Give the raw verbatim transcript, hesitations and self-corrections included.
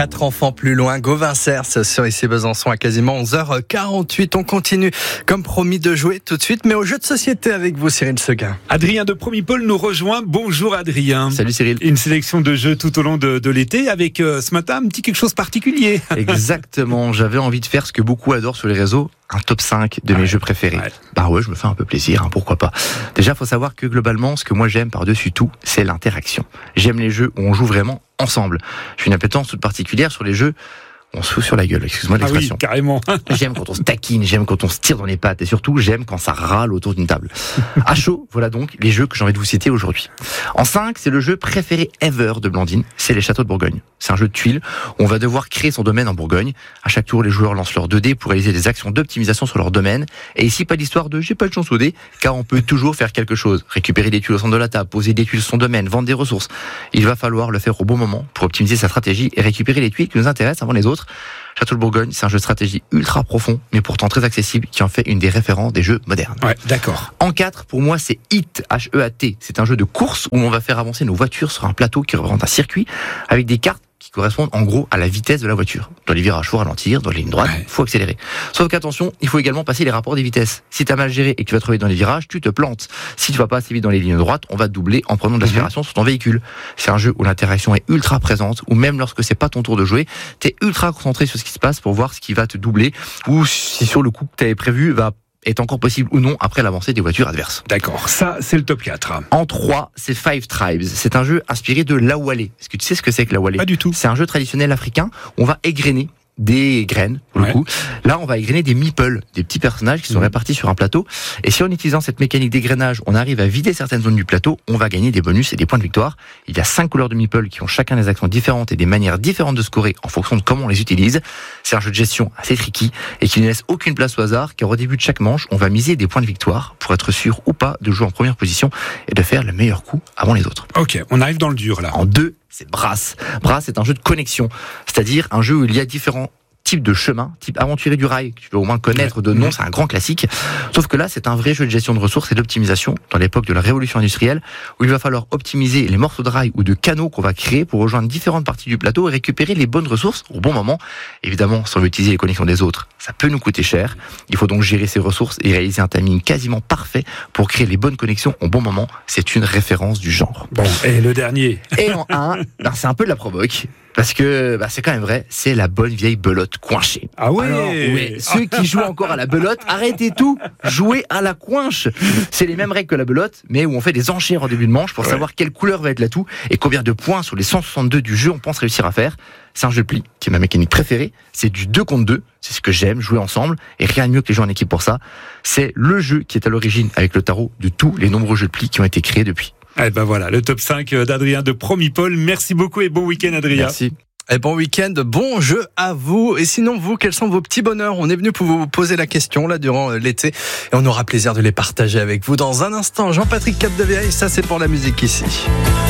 Quatre enfants plus loin, Gauvin Cers sur ici Besançon à quasiment onze heures quarante-huit. On continue comme promis de jouer tout de suite, mais au jeu de société avec vous, Cyril Seguin. Adrien de Promipol nous rejoint. Bonjour Adrien. Salut Cyril. Une sélection de jeux tout au long de, de l'été avec euh, ce matin un petit quelque chose de particulier. Exactement, j'avais envie de faire ce que beaucoup adorent sur les réseaux, un top cinq de ouais, mes jeux préférés. Ouais. Bah ouais, je me fais un peu plaisir, hein, pourquoi pas. Déjà, faut savoir que globalement, ce que moi j'aime par-dessus tout, c'est l'interaction. J'aime les jeux où on joue vraiment ensemble. J'ai une appétence toute particulière sur les jeux où on se fout sur la gueule, excuse-moi l'expression. Ah oui, carrément. J'aime quand on se taquine, j'aime quand on se tire dans les pattes et surtout, j'aime quand ça râle autour d'une table. À chaud, voilà donc les jeux que j'ai envie de vous citer aujourd'hui. En cinq, c'est le jeu préféré ever de Blandine, c'est les Châteaux de Bourgogne. C'est un jeu de tuiles où on va devoir créer son domaine en Bourgogne. À chaque tour, les joueurs lancent leurs deux dés pour réaliser des actions d'optimisation sur leur domaine. Et ici, pas d'histoire de j'ai pas de chance au dé, car on peut toujours faire quelque chose. Récupérer des tuiles au centre de la table, poser des tuiles sur son domaine, vendre des ressources. Il va falloir le faire au bon moment pour optimiser sa stratégie et récupérer les tuiles qui nous intéressent avant les autres. Château de Bourgogne, c'est un jeu de stratégie ultra profond, mais pourtant très accessible, qui en fait une des références des jeux modernes. Ouais, d'accord. En quatre, pour moi, c'est Heat, H E A T. C'est un jeu de course où on va faire avancer nos voitures sur un plateau qui représente un circuit avec des cartes qui correspondent en gros à la vitesse de la voiture. Dans les virages, faut ralentir, dans les lignes droites, ouais. faut accélérer. Sauf qu'attention, il faut également passer les rapports des vitesses. Si tu as mal géré et que tu vas te trouver dans les virages, tu te plantes. Si tu vas pas assez vite dans les lignes droites, on va te doubler en prenant de l'aspiration mmh. sur ton véhicule. C'est un jeu où l'interaction est ultra présente, où même lorsque c'est pas ton tour de jouer, t'es ultra concentré sur ce qui se passe pour voir ce qui va te doubler, ou si sur le coup que t'avais prévu va est encore possible ou non après l'avancée des voitures adverses. D'accord, ça c'est le top quatre. En trois, c'est Five Tribes. C'est un jeu inspiré de l'Awalé. Est-ce que tu sais ce que c'est que l'Awalé ? Pas du tout. C'est un jeu traditionnel africain. On va égrener des graines, pour ouais. le coup. Là, on va égrener des meeples, des petits personnages qui sont mmh. répartis sur un plateau. Et si en utilisant cette mécanique d'égrenage, on arrive à vider certaines zones du plateau, on va gagner des bonus et des points de victoire. Il y a cinq couleurs de meeples qui ont chacun des actions différentes et des manières différentes de scorer en fonction de comment on les utilise. C'est un jeu de gestion assez tricky et qui ne laisse aucune place au hasard, car au début de chaque manche, on va miser des points de victoire pour être sûr ou pas de jouer en première position et de faire le meilleur coup avant les autres. Ok, on arrive dans le dur là. En deux, c'est Brass. Brass, c'est un jeu de connexion, c'est-à-dire un jeu où il y a différents type de chemin, type aventurier du rail, que tu peux au moins connaître de nom, c'est un grand classique. Sauf que là, c'est un vrai jeu de gestion de ressources et d'optimisation dans l'époque de la révolution industrielle, où il va falloir optimiser les morceaux de rail ou de canaux qu'on va créer pour rejoindre différentes parties du plateau et récupérer les bonnes ressources au bon moment. Évidemment, si on veut utiliser les connexions des autres, ça peut nous coûter cher. Il faut donc gérer ces ressources et réaliser un timing quasiment parfait pour créer les bonnes connexions au bon moment. C'est une référence du genre. Bon, et le dernier. Et en un, ben c'est un peu de la provoque. Parce que bah, c'est quand même vrai, c'est la bonne vieille belote coinchée. Ah ouais, Alors, ouais ceux qui jouent encore à la belote, arrêtez tout, jouez à la coinche. C'est les mêmes règles que la belote, mais où on fait des enchères en début de manche pour ouais. savoir quelle couleur va être l'atout et combien de points sur les cent soixante-deux du jeu on pense réussir à faire. C'est un jeu de pli qui est ma mécanique préférée. C'est du deux contre deux, c'est ce que j'aime, jouer ensemble. Et rien de mieux que les jouer en équipe pour ça. C'est le jeu qui est à l'origine, avec le tarot, de tous les nombreux jeux de pli qui ont été créés depuis. Eh ben voilà, le top cinq d'Adrien de Promipol. Merci beaucoup et bon week-end Adrien. Merci. Et bon week-end, bon jeu à vous. Et sinon, vous, quels sont vos petits bonheurs ? On est venu pour vous poser la question là durant l'été et on aura plaisir de les partager avec vous dans un instant. Jean-Patrick Capdevielle, ça c'est pour la musique ici.